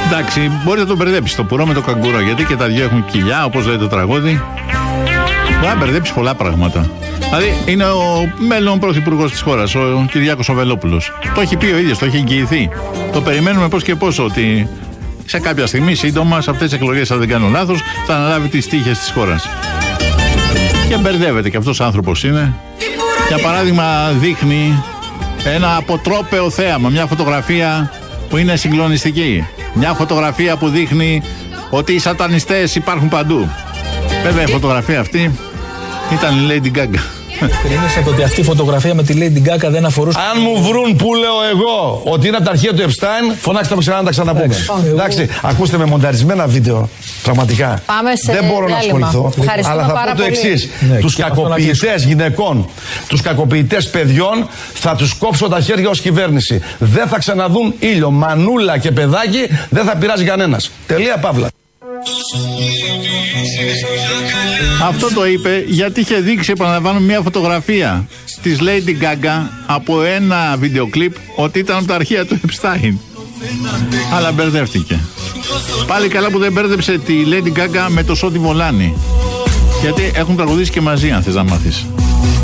Εντάξει, μπορεί να τον μπερδέψει το πουρό με το καγκουρό, γιατί και τα δυο έχουν κοιλιά, όπως λέει το τραγούδι. Μπορεί να μπερδέψει πολλά πράγματα. Δηλαδή, είναι ο μέλλον πρωθυπουργός της χώρας, ο Κυριάκος ο Βελόπουλος. Το έχει πει ο ίδιος, το έχει εγγυηθεί. Το περιμένουμε πώς και πώς, ότι σε κάποια στιγμή, σύντομα, σε αυτές τις εκλογές, αν δεν κάνω λάθος, θα αναλάβει τις τύχες της χώρας. Και μπερδεύεται, και αυτός άνθρωπος είναι. Για παράδειγμα, δείχνει ένα αποτρόπαιο θέαμα, μια φωτογραφία που είναι συγκλονιστική. Μια φωτογραφία που δείχνει ότι οι σατανιστές υπάρχουν παντού. Βέβαια, η φωτογραφία αυτή ήταν η Lady Gaga. Κρίνησατε ότι αυτή η φωτογραφία με τη Lady Gaga δεν αφορούσε. Αν μου βρουν που λέω εγώ ότι είναι από τα αρχεία του Epstein, φωνάξτε με ξανά να τα ξαναπούμε. Εντάξει, ακούστε με μονταρισμένα βίντεο. Πραγματικά. Δεν μπορώ να ασχοληθώ. Αλλά θα πω το εξής. Τους κακοποιητές γυναικών, τους κακοποιητές παιδιών, θα τους κόψω τα χέρια ως κυβέρνηση. Δεν θα ξαναδούν ήλιο. Μανούλα και παιδάκι δεν θα πειράζει κανένας. Τελεία παύλα. Αυτό το είπε γιατί είχε δείξει, επαναλαμβάνω, μια φωτογραφία της Lady Gaga από ένα βίντεο κλιπ ότι ήταν από τα αρχεία του Epstein. Αλλά μπερδεύτηκε. Πάλι καλά που δεν μπέρδεψε τη Lady Gaga με το Σόντι Βολάνη, γιατί έχουν τραγουδήσει και μαζί, αν θες να μάθεις.